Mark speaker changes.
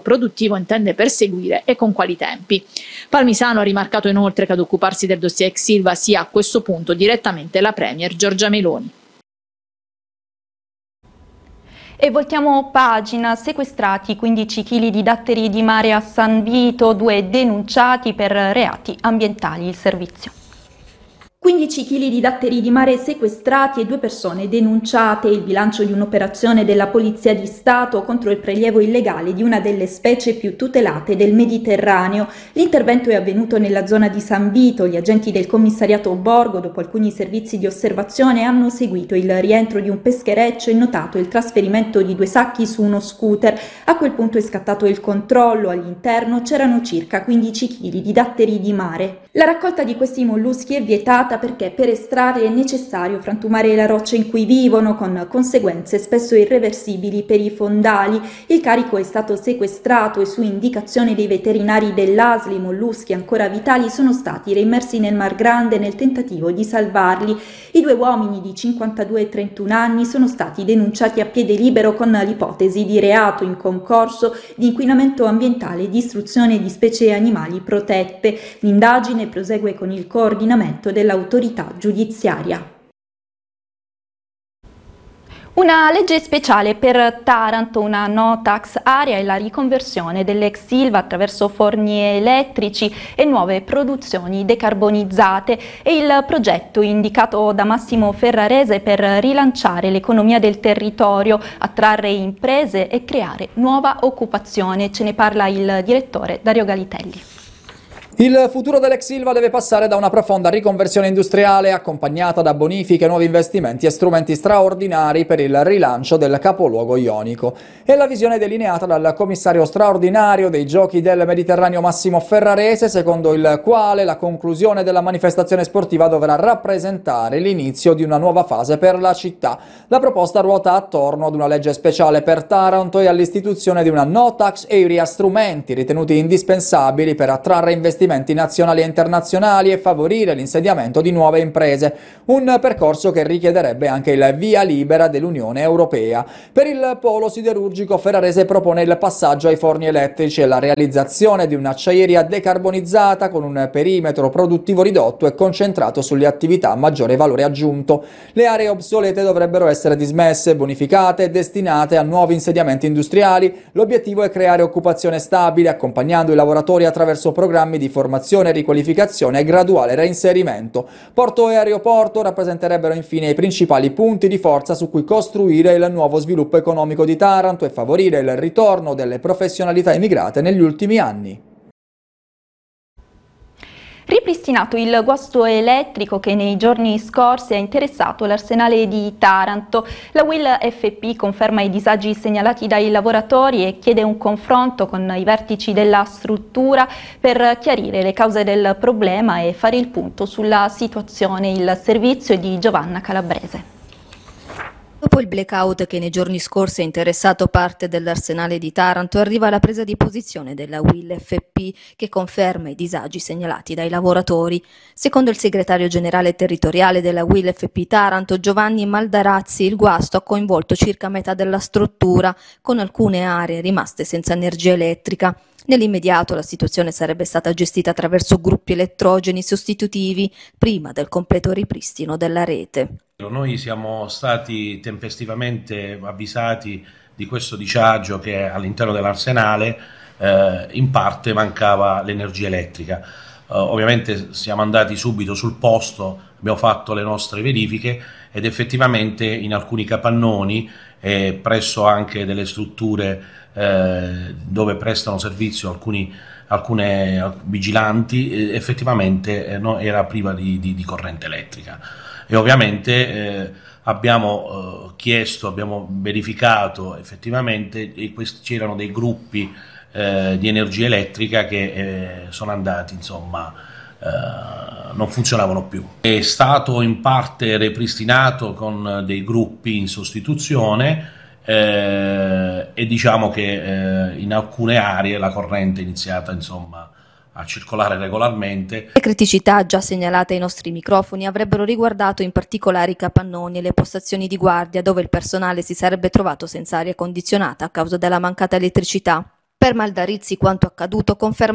Speaker 1: produttivo intende perseguire e con quali tempi. Palmisano ha rimarcato inoltre che ad occuparsi del dossier ex Ilva sia a questo punto direttamente la Premier Giorgia Meloni.
Speaker 2: E voltiamo pagina. Sequestrati 15 kg di datteri di mare a San Vito, 2 denunciati per reati ambientali. Il servizio.
Speaker 3: 15 kg di datteri di mare sequestrati e 2 persone denunciate, il bilancio di un'operazione della Polizia di Stato contro il prelievo illegale di una delle specie più tutelate del Mediterraneo. L'intervento è avvenuto nella zona di San Vito. Gli agenti del commissariato Borgo, dopo alcuni servizi di osservazione, hanno seguito il rientro di un peschereccio e notato il trasferimento di 2 sacchi su uno scooter. A quel punto è scattato il controllo. All'interno c'erano circa 15 kg di datteri di mare. La raccolta di questi molluschi è vietata perché per estrarli è necessario frantumare la roccia in cui vivono, con conseguenze spesso irreversibili per i fondali. Il carico è stato sequestrato e su indicazione dei veterinari dell'ASL i molluschi ancora vitali sono stati reimmersi nel Mar Grande nel tentativo di salvarli. I 2 uomini di 52 e 31 anni sono stati denunciati a piede libero con l'ipotesi di reato in concorso di inquinamento ambientale e distruzione di specie animali protette. L'indagine prosegue con il coordinamento dell'autorità giudiziaria.
Speaker 2: Una legge speciale per Taranto, una no tax area e la riconversione dell'ex Ilva attraverso forni elettrici e nuove produzioni decarbonizzate è il progetto indicato da Massimo Ferrarese per rilanciare l'economia del territorio, attrarre imprese e creare nuova occupazione. Ce ne parla il direttore Dario Galitelli.
Speaker 4: Il futuro dell'ex Ilva deve passare da una profonda riconversione industriale accompagnata da bonifiche, nuovi investimenti e strumenti straordinari per il rilancio del capoluogo ionico. È la visione delineata dal commissario straordinario dei Giochi del Mediterraneo Massimo Ferrarese, secondo il quale la conclusione della manifestazione sportiva dovrà rappresentare l'inizio di una nuova fase per la città. La proposta ruota attorno ad una legge speciale per Taranto e all'istituzione di una no tax area, strumenti ritenuti indispensabili per attrarre investimenti nazionali e internazionali e favorire l'insediamento di nuove imprese, un percorso che richiederebbe anche il via libera dell'Unione Europea. Per il polo siderurgico Ferrarese propone il passaggio ai forni elettrici e la realizzazione di un'acciaieria decarbonizzata con un perimetro produttivo ridotto e concentrato sulle attività a maggiore valore aggiunto. Le aree obsolete dovrebbero essere dismesse, bonificate e destinate a nuovi insediamenti industriali. L'obiettivo è creare occupazione stabile, accompagnando i lavoratori attraverso programmi di formazione, riqualificazione e graduale reinserimento. Porto e aeroporto rappresenterebbero infine i principali punti di forza su cui costruire il nuovo sviluppo economico di Taranto e favorire il ritorno delle professionalità immigrate negli ultimi anni.
Speaker 2: Ripristinato il guasto elettrico che nei giorni scorsi ha interessato l'arsenale di Taranto, la UIL FP conferma i disagi segnalati dai lavoratori e chiede un confronto con i vertici della struttura per chiarire le cause del problema e fare il punto sulla situazione. Il servizio è di Giovanna Calabrese.
Speaker 5: Dopo il blackout che nei giorni scorsi ha interessato parte dell'arsenale di Taranto, arriva la presa di posizione della UIL FP che conferma i disagi segnalati dai lavoratori. Secondo il segretario generale territoriale della UIL FP Taranto, Giovanni Maldarazzi, il guasto ha coinvolto circa metà della struttura, con alcune aree rimaste senza energia elettrica. Nell'immediato la situazione sarebbe stata gestita attraverso gruppi elettrogeni sostitutivi prima del completo ripristino della rete.
Speaker 6: Noi siamo stati tempestivamente avvisati di questo disagio che all'interno dell'arsenale in parte mancava l'energia elettrica. Ovviamente siamo andati subito sul posto, abbiamo fatto le nostre verifiche ed effettivamente in alcuni capannoni e presso anche delle strutture dove prestano servizio alcune vigilanti, effettivamente era priva di corrente elettrica. E ovviamente abbiamo chiesto, abbiamo verificato effettivamente c'erano dei gruppi di energia elettrica che sono andati, insomma, non funzionavano più. È stato in parte ripristinato con dei gruppi in sostituzione e diciamo che in alcune aree la corrente è iniziata, insomma, a circolare regolarmente.
Speaker 5: Le criticità già segnalate ai nostri microfoni avrebbero riguardato in particolare i capannoni e le postazioni di guardia dove il personale si sarebbe trovato senza aria condizionata a causa della mancata elettricità. Per Maldarizzi quanto accaduto conferma